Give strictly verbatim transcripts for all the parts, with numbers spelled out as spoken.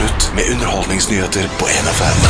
minutt med underholdningsnyheter på en F M.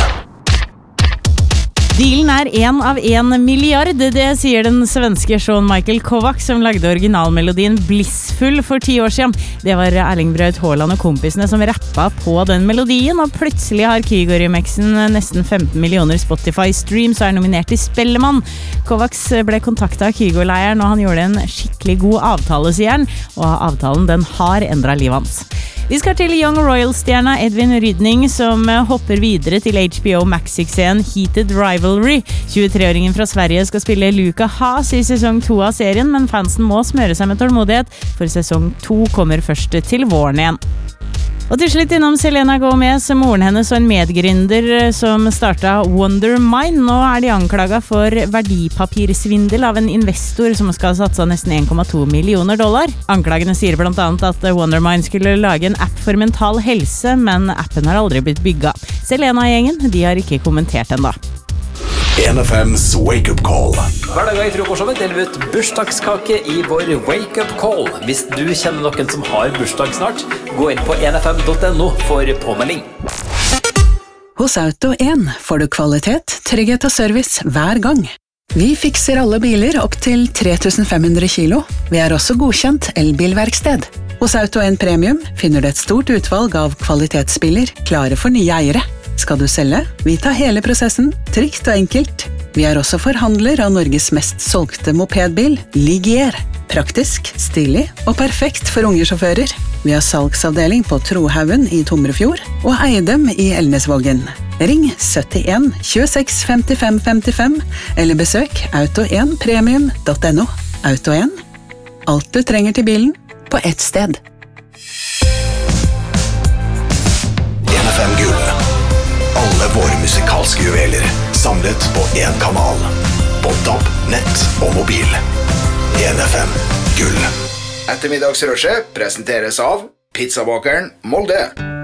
Dealen er en av en milliard, det sier den svenske Sean Michael Kovacs som lagde originalmelodien Blissful for ti år siden. Det var Erling Braut Haaland og kompisene som rappa på den melodien, og plutselig har Kygo-remixen nesten femten millioner Spotify-streams og er nominert til Spellemann. Kovacs ble kontaktet av Kygo-leiren, og han gjorde en skikkelig god avtale, sier han, og avtalen den har endret livet hans. Vi skal til Young Royals-stjerna Edvin Rydning, som hopper videre til H B O Max-suksessen Heated Rivalry. tjuetre-åringen fra Sverige skal spille Luca Haas i sesong to av serien, men fansen må smøre seg med tålmodighet, for sesong to kommer først til våren igjen. Og til slutt innom Selena Gomez, moren hennes og en medgründer som startet Wonder Mine. Nå er de anklaget for verdipapirsvindel av en investor som skal ha satset nesten en komma to millioner dollar. Anklagene sier blant annet at Wonder Mine skulle lage en app for mental helse, men appen har aldri blitt bygget. Selena-gjengen, de har ikke kommentert enda. en F M's Wake Up Call. Hver dag i frokostshowet deler vi ut bursdagskake i vår Wake Up Call. Hvis du kjenner noen som har bursdag snart, gå inn på en f m punktum no for påmelding. Hos Auto en får du kvalitet, trygghet og service hver gang. Vi fikser alle biler opp til tre tusen fem hundre kilo. Vi er også godkjent elbilverksted. Hos Auto en Premium finner du et stort utvalg av kvalitetsbiler klare for nye eiere. Skal du selge? Vi tar hele prosessen, trygt og enkelt. Vi er også forhandler av Norges mest solgte mopedbil, Ligier. Praktisk, stilig og perfekt for unge sjåfører. Vi har salgsavdeling på Trohaugen i Tomrefjord og Eidem i Elnesvågen. Ring syttien tjueseks femtifem femtifem eller besøk auto en premium punktum no. Auto en. Alt du trenger til bilen på ett sted. en F M Gull. Alle våre musikalske juveler samlet på en kanal. På D A B, nett og mobil. en F M Gull. Ettermiddagsrushet presenteres av Pizzabakeren Molde.